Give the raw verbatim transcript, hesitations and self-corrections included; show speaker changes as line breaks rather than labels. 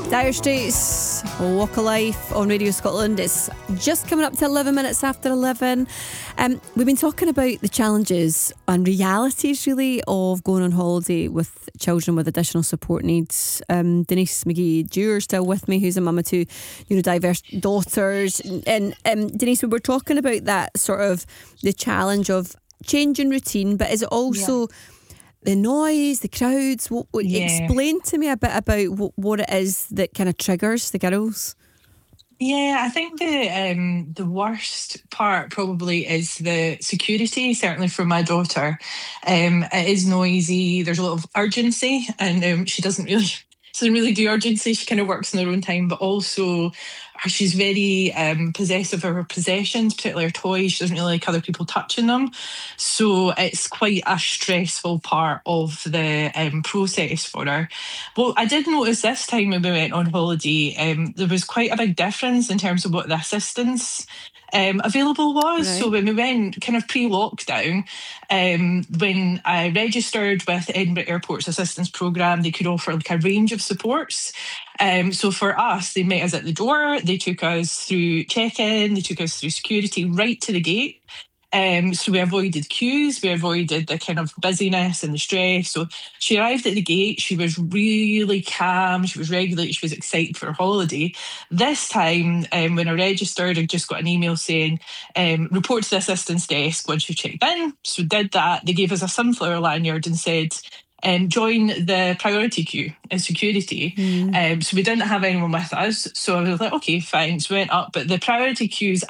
Dire Straits, Walk of Life on Radio Scotland. It's just coming up to eleven minutes after eleven. Um, we've been talking about the challenges and realities, really, of going on holiday with children with additional support needs. Um, Denise McGee, you're still with me, who's a mum of two neurodiverse daughters. And um, Denise, we were talking about that sort of the challenge of changing routine, but is it also... Yeah. The noise, the crowds. What, what,
Yeah.
Explain to me a bit about what, what it is that kind of triggers the girls.
Yeah, I think the um, the worst part probably is the security, certainly for my daughter. Um, it is noisy, there's a lot of urgency, and um, she doesn't really she doesn't really do urgency. She kind of works in her own time, but also she's very um, possessive of her possessions, particularly her toys. She doesn't really like other people touching them. So it's quite a stressful part of the um, process for her. Well, I did notice this time when we went on holiday, um, there was quite a big difference in terms of what the assistance um, available was.
Right.
So when we went kind of pre-lockdown, um, when I registered with Edinburgh Airport's assistance programme, they could offer like a range of supports. Um, so for us, they met us at the door, they took us through check-in, they took us through security right to the gate. Um, so we avoided queues, we avoided the kind of busyness and the stress. So she arrived at the gate, she was really calm, she was regulated, she was excited for her holiday. This time, um, when I registered, I just got an email saying, um, report to the assistance desk once you checked in. So we did that. They gave us a sunflower lanyard and said, Um, join the priority queue in security.
Mm.
Um, so we didn't have anyone with us. So I was like, okay, fine. So we went up, but the priority queues